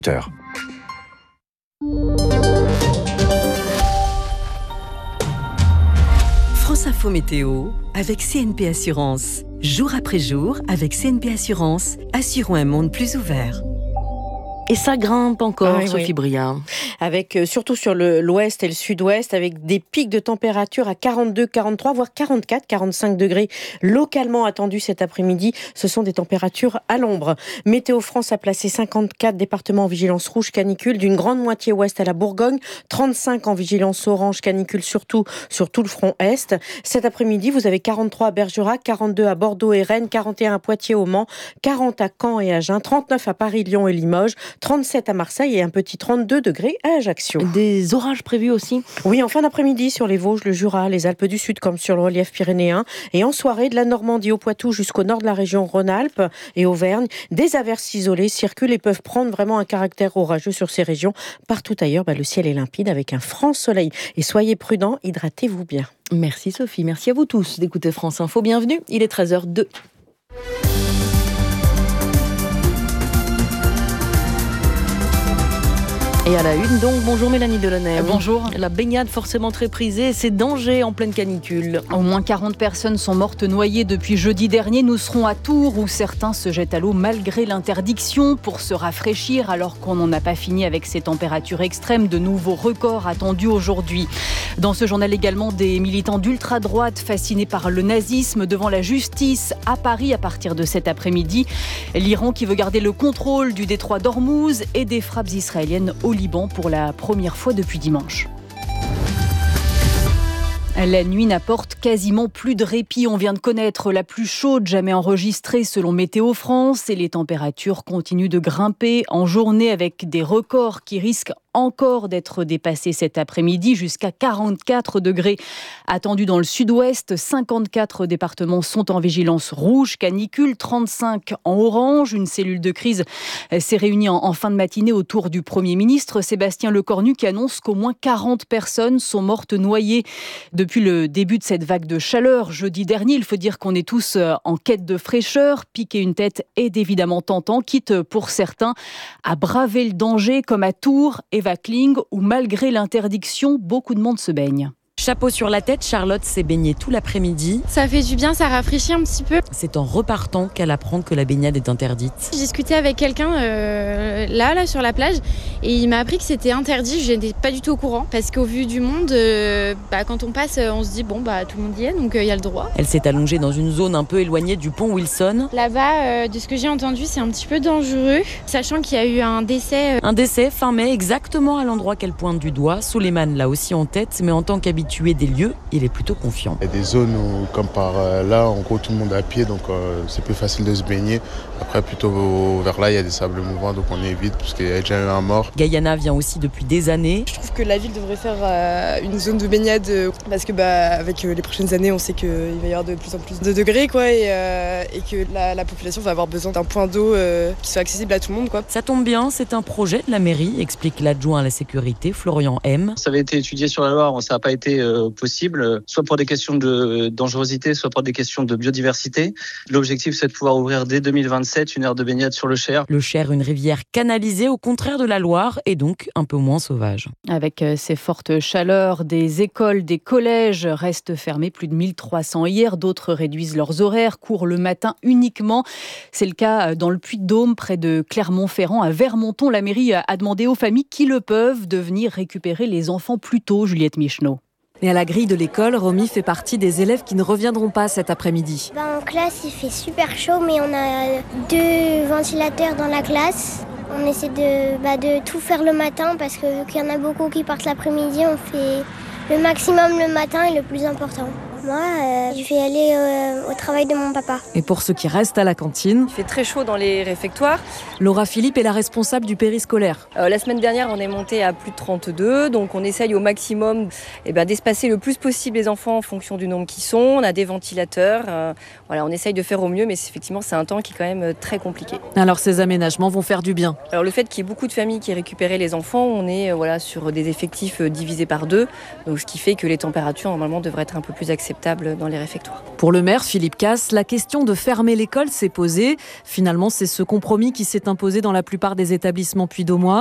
France Info Météo avec CNP Assurance. Jour après jour, avec CNP Assurance, assurons un monde plus ouvert. Et ça grimpe encore, Sophie Briand. Avec, surtout sur l'ouest et le sud-ouest, avec des pics de température à 42, 43, voire 44, 45 degrés localement attendus cet après-midi. Ce sont des températures à l'ombre. Météo France a placé 54 départements en vigilance rouge canicule, d'une grande moitié ouest à la Bourgogne, 35 en vigilance orange canicule, surtout sur tout le front est. Cet après-midi, vous avez 43 à Bergerac, 42 à Bordeaux et Rennes, 41 à Poitiers au Mans, 40 à Caen et Agen, 39 à Paris, Lyon et Limoges, 37 à Marseille et un petit 32 degrés à Ajaccio. Des orages prévus aussi ? Oui, en fin d'après-midi sur les Vosges, le Jura, les Alpes du Sud comme sur le relief pyrénéen. Et en soirée, de la Normandie au Poitou jusqu'au nord de la région Rhône-Alpes et Auvergne, des averses isolées circulent et peuvent prendre vraiment un caractère orageux sur ces régions. Partout ailleurs, le ciel est limpide avec un franc soleil. Et soyez prudents, hydratez-vous bien. Merci Sophie, merci à vous tous d'écouter France Info. Bienvenue, il est 13h02. Et à la une, donc, bonjour Mélanie Delaunay. Bonjour. La baignade forcément très prisée, c'est danger en pleine canicule. Au moins 40 personnes sont mortes noyées depuis jeudi dernier. Nous serons à Tours où certains se jettent à l'eau malgré l'interdiction pour se rafraîchir alors qu'on n'en a pas fini avec ces températures extrêmes. De nouveaux records attendus aujourd'hui. Dans ce journal également, des militants d'ultra-droite fascinés par le nazisme devant la justice à Paris à partir de cet après-midi. L'Iran qui veut garder le contrôle du détroit d'Ormuz et des frappes israéliennes au Liban pour la première fois depuis dimanche. La nuit n'apporte quasiment plus de répit. On vient de connaître la plus chaude jamais enregistrée selon Météo France et les températures continuent de grimper en journée avec des records qui risquent encore d'être dépassés cet après-midi, jusqu'à 44 degrés attendus dans le sud-ouest. 54 départements sont en vigilance rouge canicule, 35 en orange. Une cellule de crise s'est réunie en fin de matinée autour du Premier ministre Sébastien Lecornu qui annonce qu'au moins 40 personnes sont mortes noyées depuis le début de cette vague de chaleur jeudi dernier. Il faut dire qu'on est tous en quête de fraîcheur. Piquer une tête est évidemment tentant, quitte pour certains à braver le danger comme à Tours et Vacling, où malgré l'interdiction, beaucoup de monde se baigne. Chapeau sur la tête, Charlotte s'est baignée tout l'après-midi. Ça fait du bien, ça rafraîchit un petit peu. C'est en repartant qu'elle apprend que la baignade est interdite. J'ai discuté avec quelqu'un là sur la plage et il m'a appris que c'était interdit. Je n'étais pas du tout au courant parce qu'au vu du monde, quand on passe, on se dit tout le monde y est, donc il y a le droit. Elle s'est allongée dans une zone un peu éloignée du pont Wilson. Là-bas, de ce que j'ai entendu, c'est un petit peu dangereux, sachant qu'il y a eu un décès. Un décès fin mai, exactement à l'endroit qu'elle pointe du doigt. Souleymane l'a aussi en tête, mais en tant qu'habitué des lieux, il est plutôt confiant. Il y a des zones où, comme par là, en gros, tout le monde est à pied, donc c'est plus facile de se baigner. Après, plutôt vers là, il y a des sables mouvants, donc on évite, parce qu'il y a déjà eu un mort. Guyana vient aussi depuis des années. Je trouve que la ville devrait faire une zone de baignade, parce que avec les prochaines années, on sait qu'il va y avoir de plus en plus de degrés, et que la population va avoir besoin d'un point d'eau qui soit accessible à tout le monde, quoi. Ça tombe bien, c'est un projet de la mairie, explique l'adjoint à la sécurité, Florian M. Ça avait été étudié sur la Loire, ça n'a pas été possible, soit pour des questions de dangerosité, soit pour des questions de biodiversité. L'objectif, c'est de pouvoir ouvrir dès 2027 une aire de baignade sur le Cher. Le Cher, une rivière canalisée au contraire de la Loire et donc un peu moins sauvage. Avec ces fortes chaleurs, des écoles, des collèges restent fermés, plus de 1300 hier. D'autres réduisent leurs horaires, courent le matin uniquement. C'est le cas dans le Puy-de-Dôme, près de Clermont-Ferrand. À Vermonton, la mairie a demandé aux familles qui le peuvent de venir récupérer les enfants plus tôt, Juliette Micheneau. Et à la grille de l'école, Romy fait partie des élèves qui ne reviendront pas cet après-midi. En classe, il fait super chaud, mais on a 2 ventilateurs dans la classe. On essaie de tout faire le matin parce que vu qu'il y en a beaucoup qui partent l'après-midi, on fait le maximum le matin et le plus important. Moi, je vais aller au travail de mon papa. Et pour ceux qui restent à la cantine, il fait très chaud dans les réfectoires. Laura Philippe est la responsable du périscolaire. La semaine dernière, on est monté à plus de 32, donc on essaye au maximum d'espacer le plus possible les enfants en fonction du nombre qui sont. On a des ventilateurs, on essaye de faire au mieux, mais effectivement, c'est un temps qui est quand même très compliqué. Alors ces aménagements vont faire du bien. Alors le fait qu'il y ait beaucoup de familles qui récupèrent les enfants, on est sur des effectifs divisés par 2, donc ce qui fait que les températures normalement devraient être un peu plus accessibles acceptable dans les réfectoires. Pour le maire Philippe Casse, la question de fermer l'école s'est posée. Finalement, c'est ce compromis qui s'est imposé dans la plupart des établissements puydômois.